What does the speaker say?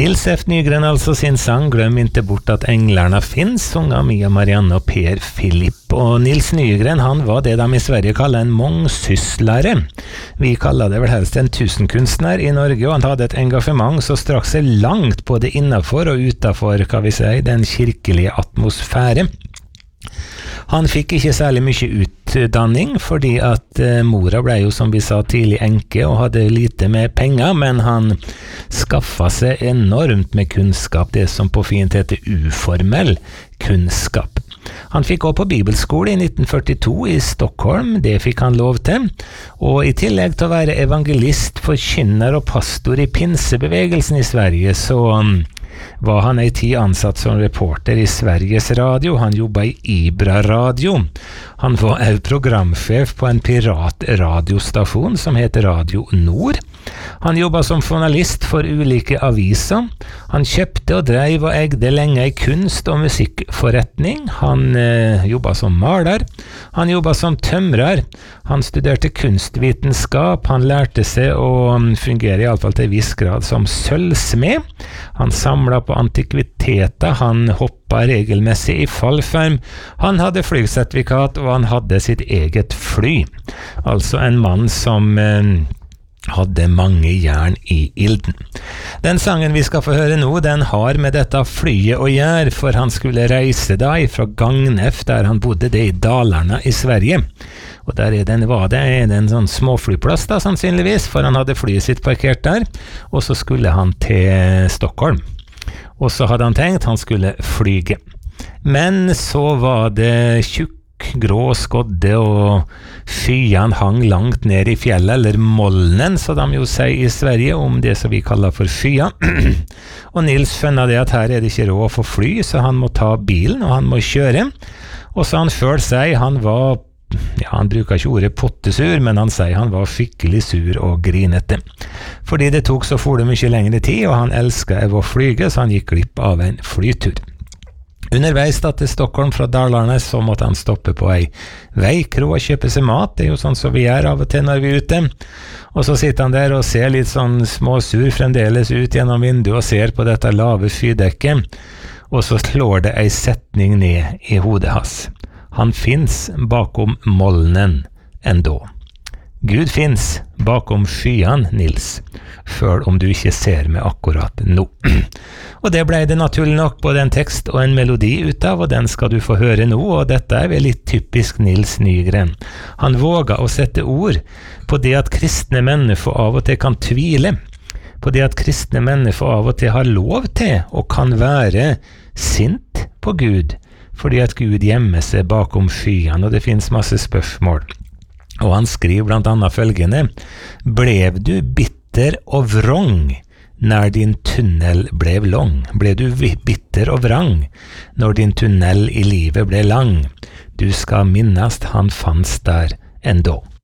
Nils F. Nygren altså sin sang «Glem inte bort at englarna finns», sung av Mia Marianne og Per Philip. Og Nils Nygren, han var det de i Sverige kaller en mångsysslare. Vi kaller det vel helst en tusenkunstner i Norge, og han hadde et engasjement så straks seg langt både innenfor og utenfor, hva vi sier, den kirkelige atmosfære. Han fikk ikke særlig mye utdanning, fordi at mora ble jo, som vi sa, tidlig enke og hadde lite med penger, men han skaffet seg enormt med kunnskap, det som på fint heter uformell kunnskap. Han fikk gå på bibelskole i 1942 i Stockholm, det fikk han lov til, og i tillegg til å være evangelist, forkynner og pastor i pinsebevegelsen i Sverige, så var han en tid ansatt som reporter i Sveriges Radio. Han jobbet i Ibra Radio. Han var også programsjef på en piratradiostasjon som heter Radio Nord. Han jobbet som journalist for ulike aviser. Han kjøpte og drev og eide lenge i kunst- og musikkforretning. Han jobbet som maler. Han jobbet som tømrer. Han studerte kunstvitenskap. Han lærte seg å fungere i alle fall til en viss grad som sølvsmed. Han samlet på antikviteter. Han hoppet regelmessig i fallskjerm. Han hadde flysertifikat, og han hadde sitt eget fly. Altså en mann som hadde mange jern i ilden. Den sangen vi skal få høre nå, den har med dette flyet å gjøre, for han skulle reise da fra Gagnef, der han bodde, det i Dalarna i Sverige. Og der var det en sånn småflyplass da, sannsynligvis, for han hadde flyet sitt parkert der, og så skulle han til Stockholm. Og så hadde han tenkt han skulle flyge. Men så var det grå skodde, og skyen hang langt ned i fjellet, eller molnen, så de jo sier i Sverige, om det som vi kaller for skyer. Og Nils skjønner det at her det ikke råd for fly, så han må ta bilen, og han må kjøre. Og så han selv sier, han var, han bruker ikke ordet pottesur, men han sier han var skikkelig sur og grinete. Fordi det tok så for det mye lengre tid, og han elsket å flyge, så han gikk glipp av en flytur. Underveis da til Stockholm fra Dalarna, så måtte han stoppe på ei veikro og kjøpe seg mat. Det jo sånn som vi av og til når vi ute. Og så sitter han der og ser litt sånn småsur fremdeles ut gjennom vinduet og ser på dette lave skydekket. Og så slår det ei setning ned i hodet hans. Han finnes bakom molnen endå. Gud finnes bakom skyen, Nils, selv om du ikke ser meg akkurat nå. Og det ble det naturlig nok både en tekst og en melodi ut av, og den skal du få høre nå, og dette vel litt typisk Nils Nygren. Han våger å sette ord på det at kristne mennesker av og til kan tvile, på det at kristne mennesker av og til har lov til og kan være sint på Gud, fordi at Gud gjemmer seg bakom skyen, og det finnes masse spørsmål. Og han skriver blant annet følgende: «Blev du bitter og vrong når din tunnel blev lång? Blev du bitter og vrang når din tunnel i livet ble lang? Du skal minnast han fanns der ändå.»